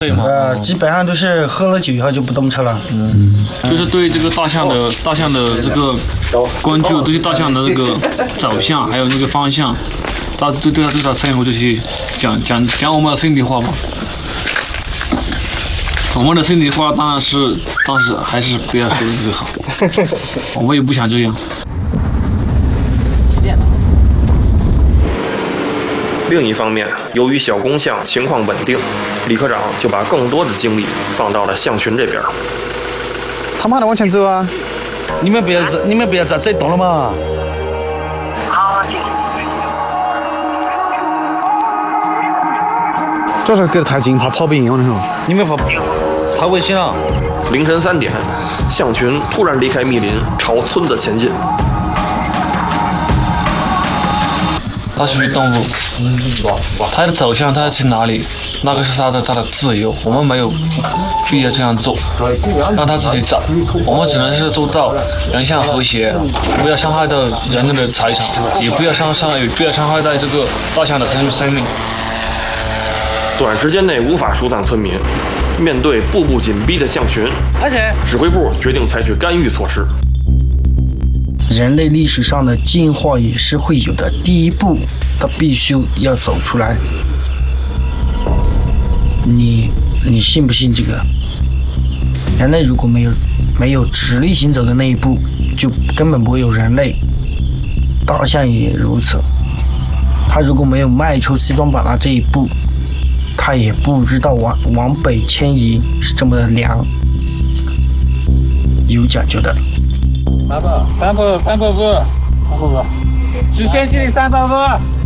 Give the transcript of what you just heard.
对吗？ 基本上都是喝了酒以后就不动车了。 就是对这个大象的这个关注，对大象的那个走向，还有那个方向，对它生活这些讲我们的心里话吧。我们的心里话当然是还是不要说的最好，我们也不想这样。 另一方面，由于小公象情况稳定，李科长就把更多的精力放到了象群这边。 他妈的往前走啊！你们不要再动了嘛！主要是隔得太近，怕跑不赢，我跟你说。你们跑太危险了。 凌晨3点，象群突然离开密林，朝村子前进。 它是动物，它的走向它去哪里，那个是它的自由，我们没有必要这样做，让它自己走。我们只能是做到人象和谐，不要伤害到人类的财产，也不要伤害到这个大象的生命。 短时间内无法疏散村民，面对步步紧逼的象群，指挥部决定采取干预措施。 人类历史上的进化也是会有的，第一步它必须要走出来。你信不信这个？人类如果没有直立行走的那一步，就根本不会有人类。大象也如此，它如果没有迈出西双版纳这一步，它也不知道往北迁移是这么的凉，有讲究的。 300，直线距离300步。